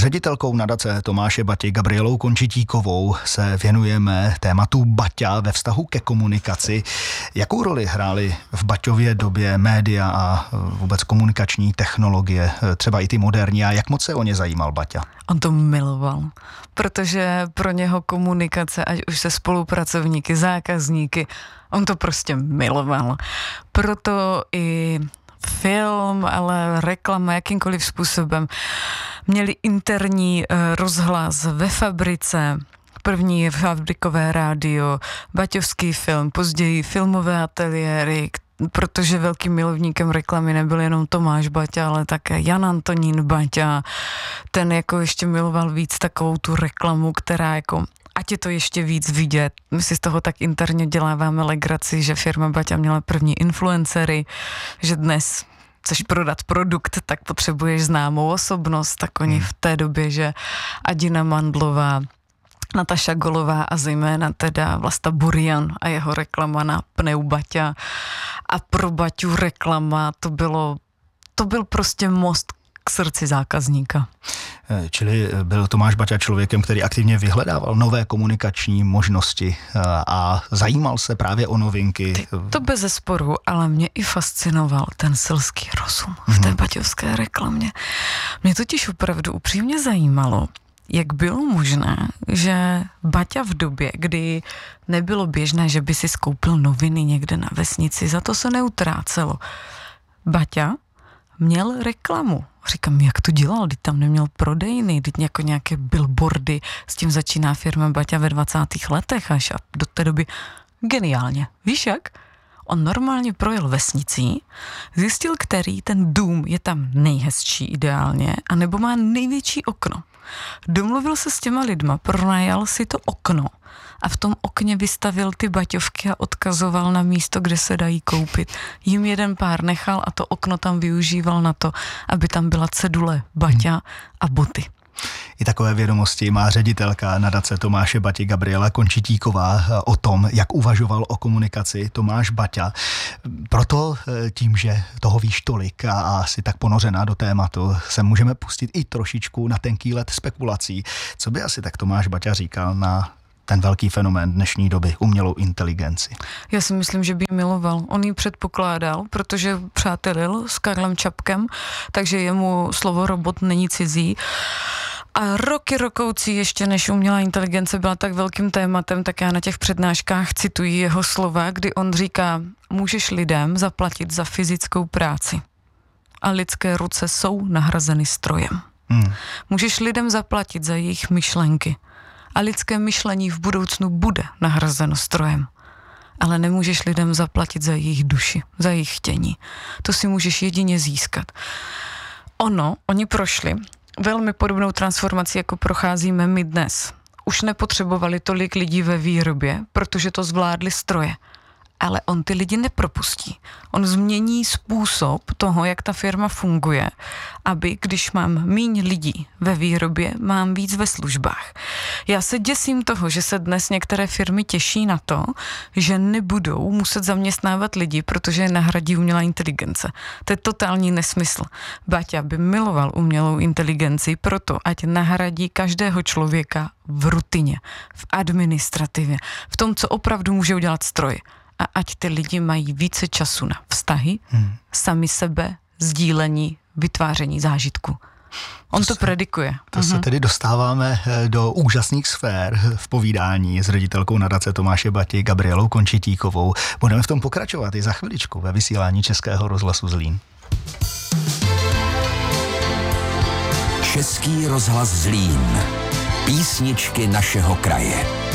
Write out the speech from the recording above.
ředitelkou nadace Tomáše Bati Gabrielou Končitíkovou se věnujeme tématu Baťa ve vztahu ke komunikaci. Jakou roli hrály v Baťově době média a vůbec komunikační technologie, třeba i ty moderní, a jak moc se o ně zajímal Baťa? On to miloval, protože pro něho komunikace, ať už se spolupracovníky, zákazníky, on to prostě miloval. Proto i film, ale reklama jakýmkoliv způsobem měli interní rozhlas ve fabrice, první fabrikové rádio, baťovský film, později filmové ateliéry, protože velkým milovníkem reklamy nebyl jenom Tomáš Baťa, ale také Jan Antonín Baťa. Ten jako ještě miloval víc takovou tu reklamu, která jako ať je to ještě víc vidět. My si z toho tak interně děláváme legraci, že firma Baťa měla první influencery, že dnes chceš prodat produkt, tak potřebuješ známou osobnost, tak oni v té době, že Adina Mandlová, Nataša Golová a zejména teda Vlasta Burian a jeho reklama na pneu Baťa a pro Baťu reklama, to byl prostě most k srdci zákazníka. Čili byl Tomáš Baťa člověkem, který aktivně vyhledával nové komunikační možnosti a zajímal se právě o novinky. To bezesporu, ale mě i fascinoval ten selský rozum v té baťovské reklamě. Mě totiž opravdu upřímně zajímalo, jak bylo možné, že Baťa v době, kdy nebylo běžné, že by si skoupil noviny někde na vesnici, za to se neutrácelo. Baťa měl reklamu. Říkám, jak to dělal, když tam neměl prodejny, když jako nějaké billboardy, s tím začíná firma Baťa ve 20. letech až a do té doby geniálně. Víš jak? On normálně projel vesnicí, zjistil, který ten dům je tam nejhezčí ideálně, anebo má největší okno. Domluvil se s těma lidma, pronajal si to okno a v tom okně vystavil ty baťovky a odkazoval na místo, kde se dají koupit. Jim jeden pár nechal a to okno tam využíval na to, aby tam byla cedule Baťa a boty. I takové vědomosti má ředitelka nadace Tomáše Bati Gabriela Končitíková o tom, jak uvažoval o komunikaci Tomáš Baťa. Proto tím, že toho víš tolik a jsi tak ponořená do tématu, se můžeme pustit i trošičku na tenký led spekulací. Co by asi tak Tomáš Baťa říkal na ten velký fenomén dnešní doby, umělou inteligenci? Já si myslím, že by ji miloval. On ji předpokládal, protože přátelil s Karlem Čapkem, takže jemu slovo robot není cizí. A rokoucí ještě než umělá inteligence byla tak velkým tématem, tak já na těch přednáškách cituji jeho slova, kdy on říká, můžeš lidem zaplatit za fyzickou práci a lidské ruce jsou nahrazeny strojem. Můžeš lidem zaplatit za jejich myšlenky a lidské myšlení v budoucnu bude nahrazeno strojem. Ale nemůžeš lidem zaplatit za jejich duši, za jejich chtění. To si můžeš jedině získat. Oni prošli velmi podobnou transformaci, jako procházíme my dnes. Už nepotřebovali tolik lidí ve výrobě, protože to zvládly stroje. Ale on ty lidi nepropustí. On změní způsob toho, jak ta firma funguje, aby když mám míň lidí ve výrobě, mám víc ve službách. Já se děsím toho, že se dnes některé firmy těší na to, že nebudou muset zaměstnávat lidi, protože je nahradí umělá inteligence. To je totální nesmysl. Baťa by miloval umělou inteligenci proto, ať nahradí každého člověka v rutině, v administrativě, v tom, co opravdu může udělat stroj. A ať ty lidi mají více času na vztahy, sami sebe, sdílení, vytváření zážitku. On to predikuje. To se tedy dostáváme do úžasných sfér v povídání s ředitelkou nadace Tomáše Bati Gabrielou Končitíkovou. Budeme v tom pokračovat i za chviličku ve vysílání Českého rozhlasu Zlín. Český rozhlas Zlín. Písničky našeho kraje.